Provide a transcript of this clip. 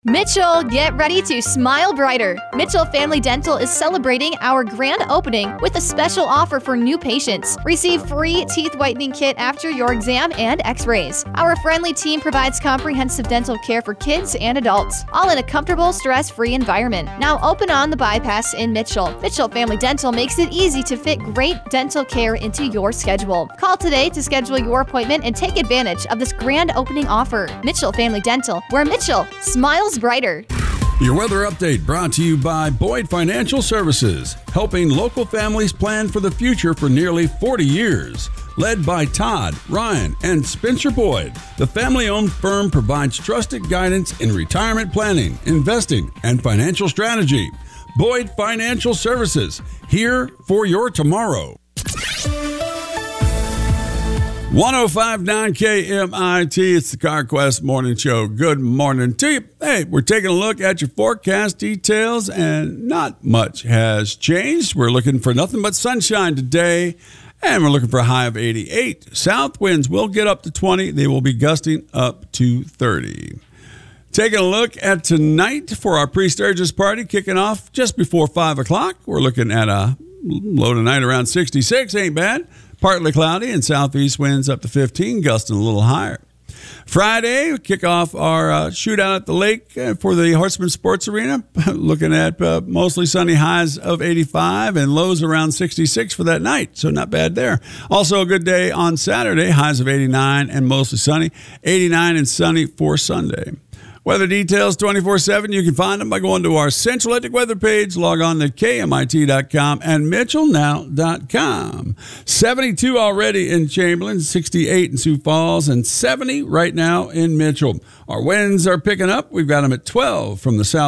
Mitchell, get ready to smile brighter. Mitchell Family Dental is celebrating our grand opening with a special offer for new patients. Receive free teeth whitening kit after your exam and x-rays. Our friendly team provides comprehensive dental care for kids and adults, all in a comfortable, stress-free environment. Now open on the bypass in Mitchell. Mitchell Family Dental makes it easy to fit great dental care into your schedule. Call today to schedule your appointment and take advantage of this grand opening offer. Mitchell Family Dental, where Mitchell smiles brighter. Your weather update brought to you by Boyd Financial Services, helping local families plan for the future for nearly 40 years. Led by Todd, Ryan, and Spencer Boyd, the family-owned firm provides trusted guidance in retirement planning, investing, and financial strategy. Boyd Financial Services, here for your tomorrow. 105.9 KMIT, it's the CarQuest Morning Show. Good morning to you. Hey, we're taking a look at your forecast details, and not much has changed. We're looking for nothing but sunshine today, and we're looking for a high of 88. South winds will get up to 20. They will be gusting up to 30. Taking a look at tonight for our pre-Sturgis party, kicking off just before 5 o'clock. We're looking at a low tonight around 66. Ain't bad. Partly cloudy and southeast winds up to 15, gusting a little higher. Friday, we kick off our shootout at the lake for the Horseman Sports Arena. Looking at mostly sunny highs of 85 and lows around 66 for that night, so not bad there. Also a good day on Saturday, highs of 89 and mostly sunny, 89 and sunny for Sunday. Weather details 24/7. You can find them by going to our Central Atlantic weather page. Log on to KMIT.com and MitchellNow.com. 72 already in Chamberlain, 68 in Sioux Falls, and 70 right now in Mitchell. Our winds are picking up. We've got them at 12 from the south.